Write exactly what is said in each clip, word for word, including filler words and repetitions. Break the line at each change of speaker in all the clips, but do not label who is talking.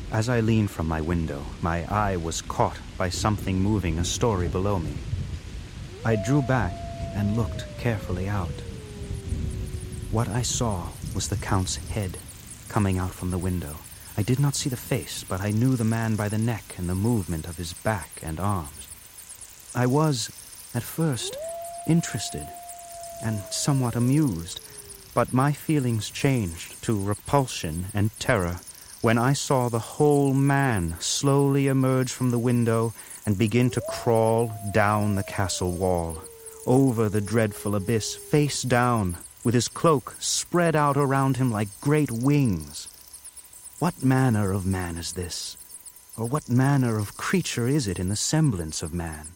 As I leaned from my window, my eye was caught by something moving a story below me. I drew back and looked carefully out. What I saw was the Count's head coming out from the window. I did not see the face, but I knew the man by the neck and the movement of his back and arms. I was, at first, interested and somewhat amused, but my feelings changed to repulsion and terror when I saw the whole man slowly emerge from the window and begin to crawl down the castle wall, over the dreadful abyss, face down, with his cloak spread out around him like great wings. What manner of man is this? Or what manner of creature is it in the semblance of man?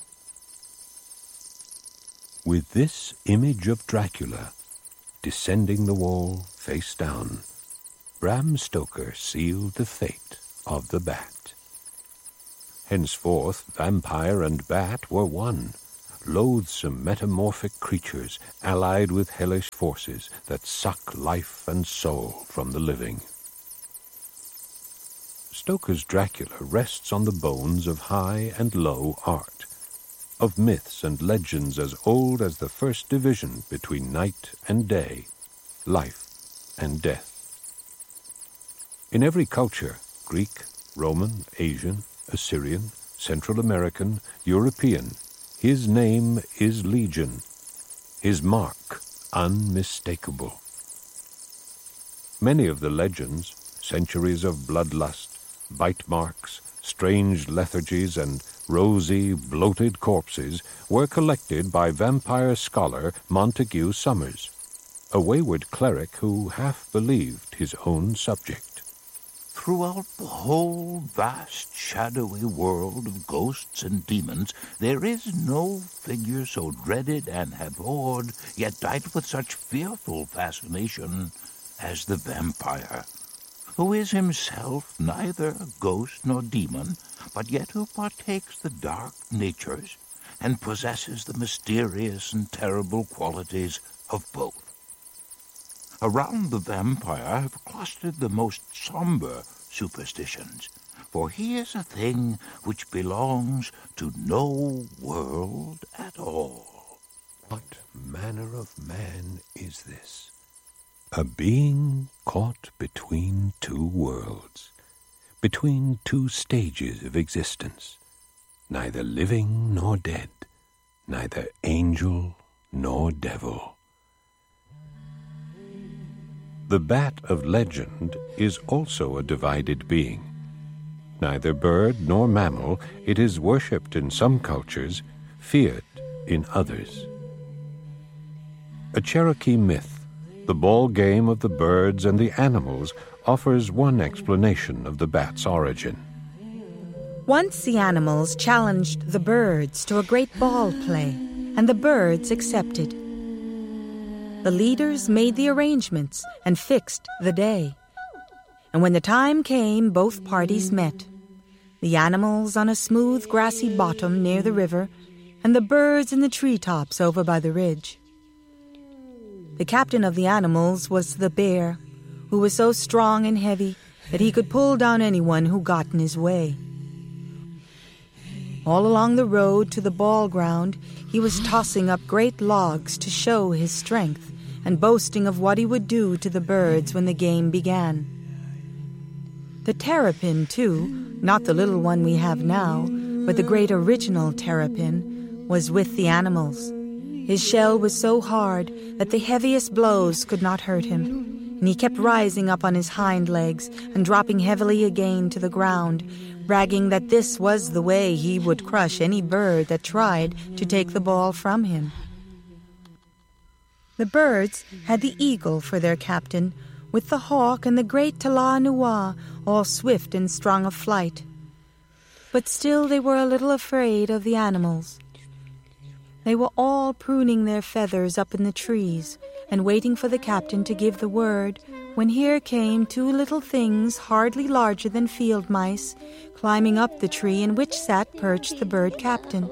With this image of Dracula descending the wall face down, Bram Stoker sealed the fate of the bat. Henceforth, vampire and bat were one, loathsome metamorphic creatures allied with hellish forces that suck life and soul from the living. Stoker's Dracula rests on the bones of high and low art, of myths and legends as old as the first division between night and day, life and death. In every culture, Greek, Roman, Asian, Assyrian, Central American, European, his name is Legion, his mark unmistakable. Many of the legends, centuries of bloodlust, bite marks, strange lethargies, and rosy, bloated corpses were collected by vampire scholar Montague Summers, a wayward cleric who half believed his own subject.
Throughout the whole vast, shadowy world of ghosts and demons, there is no figure so dreaded and abhorred, yet dight with such fearful fascination, as the vampire, who is himself neither ghost nor demon, but yet who partakes the dark natures and possesses the mysterious and terrible qualities of both. Around the vampire have clustered the most somber superstitions, for he is a thing which belongs to no world at all.
What manner of man is this? A being caught between two worlds, between two stages of existence, neither living nor dead, neither angel nor devil. The bat of legend is also a divided being. Neither bird nor mammal, it is worshipped in some cultures, feared in others. A Cherokee myth, the ball game of the birds and the animals, offers one explanation of the bat's origin.
Once the animals challenged the birds to a great ball play, and the birds accepted. The leaders made the arrangements and fixed the day. And when the time came, both parties met. The animals on a smooth grassy bottom near the river, and the birds in the treetops over by the ridge. The captain of the animals was the bear, who was so strong and heavy that he could pull down anyone who got in his way. All along the road to the ball ground, he was tossing up great logs to show his strength and boasting of what he would do to the birds when the game began. The terrapin, too, not the little one we have now, but the great original terrapin, was with the animals. His shell was so hard that the heaviest blows could not hurt him, and he kept rising up on his hind legs and dropping heavily again to the ground, bragging that this was the way he would crush any bird that tried to take the ball from him. The birds had the eagle for their captain, with the hawk and the great Tala-Nua, all swift and strong of flight. But still they were a little afraid of the animals. They were all pruning their feathers up in the trees and waiting for the captain to give the word, when here came two little things hardly larger than field mice, climbing up the tree in which sat perched the bird captain.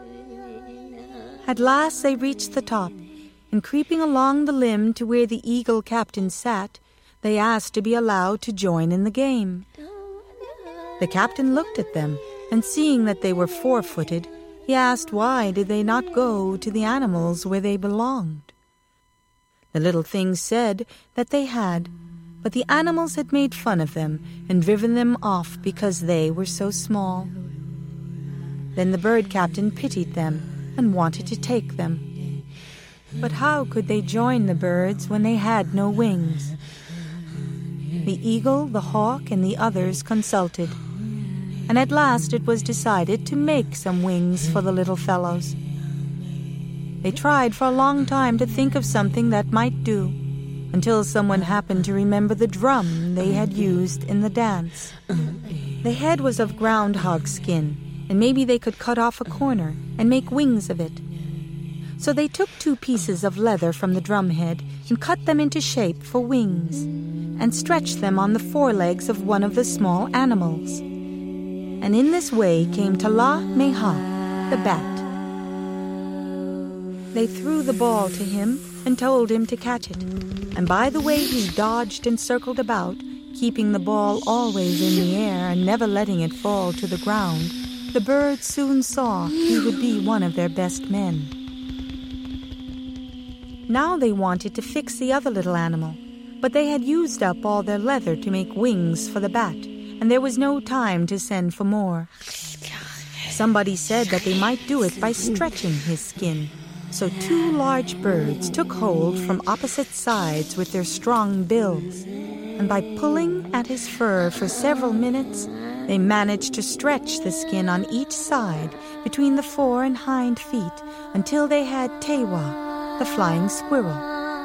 At last they reached the top, and creeping along the limb to where the eagle captain sat, they asked to be allowed to join in the game. The captain looked at them, and seeing that they were four-footed, he asked why did they not go to the animals where they belonged. The little things said that they had, but the animals had made fun of them and driven them off because they were so small. Then the bird captain pitied them and wanted to take them. But how could they join the birds when they had no wings? The eagle, the hawk, and the others consulted, and at last it was decided to make some wings for the little fellows. They tried for a long time to think of something that might do, until someone happened to remember the drum they had used in the dance. The head was of groundhog skin, and maybe they could cut off a corner and make wings of it. So they took two pieces of leather from the drumhead and cut them into shape for wings, and stretched them on the forelegs of one of the small animals. And in this way came Tala-Meha, the bat. They threw the ball to him and told him to catch it, and by the way he dodged and circled about, keeping the ball always in the air and never letting it fall to the ground, the birds soon saw he would be one of their best men. Now they wanted to fix the other little animal, but they had used up all their leather to make wings for the bat, and there was no time to send for more. Somebody said that they might do it by stretching his skin. So two large birds took hold from opposite sides with their strong bills, and by pulling at his fur for several minutes, they managed to stretch the skin on each side between the fore and hind feet until they had Tewa, the flying squirrel.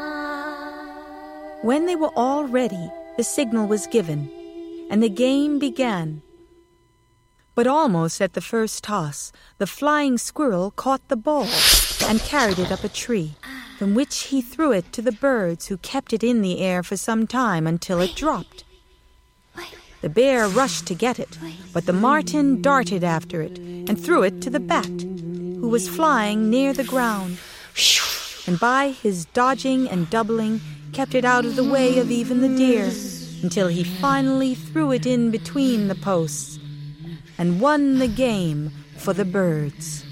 When they were all ready, the signal was given, and the game began. But almost at the first toss, the flying squirrel caught the ball and carried it up a tree, from which he threw it to the birds, who kept it in the air for some time until it dropped. The bear rushed to get it, but the marten darted after it and threw it to the bat, who was flying near the ground, and by his dodging and doubling kept it out of the way of even the deer, until he finally threw it in between the posts and won the game for the birds.